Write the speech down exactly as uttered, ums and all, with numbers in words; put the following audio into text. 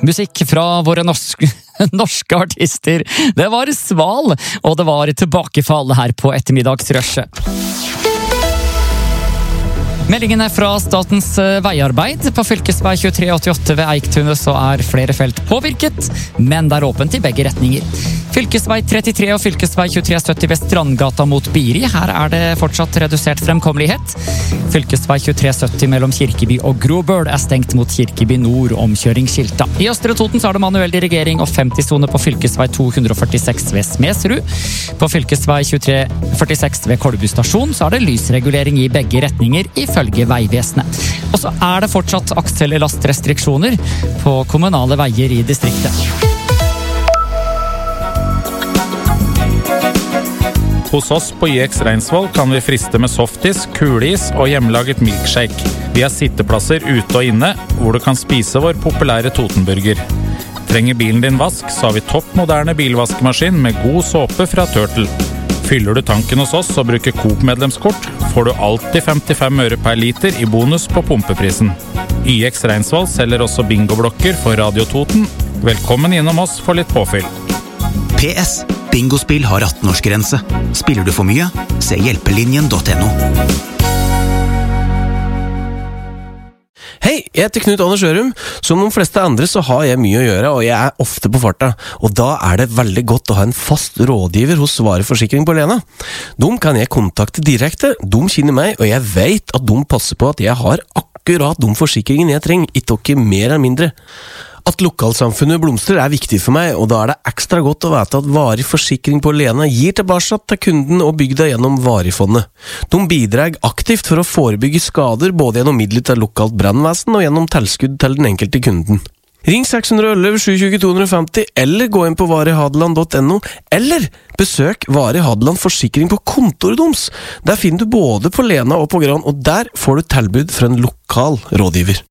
Musikk fra våre norske, norske artister. Det var Sval, og det var tilbakefall her på ettermiddagsrushet. Meldingen er fra Statens veiarbeid. På fylkesvei tjuetre åttiåtte ved Eiktunet så er flere felt påvirket, men det er åpent i begge retninger. Fylkesvei trettitre og fylkesvei tjuetre sytti ved Strandgata mot Biri. Her er det fortsatt redusert fremkommelighet. Fylkesvei tjuetre sytti mellom Kirkeby og Grobøl er stengt mot Kirkeby Nord omkjøringsskilta. I Østre Toten så er det manuell dirigering og femti-sone på fylkesvei to hundre førtiseks ved Smedsrud. På fylkesvei tjuetre førtiseks ved Kolbu stasjon så er det lysregulering i begge retninger ifølge Veivesenet. Og så er det fortsatt akselelastrestriksjoner på kommunale veier i distriktet. Hos oss på I X Reinsvoll kan vi friste med softis, kuleis og hjemmelaget milkshake. Vi har sitteplasser ute og inne, hvor du kan spise vår populære Totenburger. Trenger bilen din vask, så har vi topp moderne bilvaskemaskin med god såpe fra Turtle. Fyller du tanken hos oss og bruker Coop-medlemskort, får du alltid femtifem øre per liter i bonus på pumpeprisen. Y X Reinsvoll selger også bingoblokker for Radio Toten. Velkommen innom oss for litt påfyll. P S. Bingospill har atten-årsgrense. Spiller du for mye? Se hjelpelinjen punktum no. Hei, jeg heter Knut Anders Ørum. Som de fleste andre så har jeg mye å gjøre, og jeg er ofte på farta. Og da er det veldig godt å ha en fast rådgiver hos Vareforsikring på Lena. De kan jeg kontakte direkte, de kjenner meg, og jeg vet at de passer på at jeg har akkurat de forsikringene jeg trenger, ikke mer eller mindre. At lokalsamfunnet blomstrer er viktig for meg, og da er det ekstra godt å vite at Varig Forsikring på Lena gir tilbake til kunden og bygda gjennom Varifondet. De bidrar aktivt for å forebygge skader både gjennom midler til lokalt brannvesen og gjennom tilskudd til den enkelte kunden. Ring seks ett ett, sju to to to fem null, eller gå inn på varihadeland punktum no, eller besøk Vari Hadeland Forsikring på kontoret deres. Der finner du både på Lena og på Gran, og der får du tilbud fra en lokal rådgiver.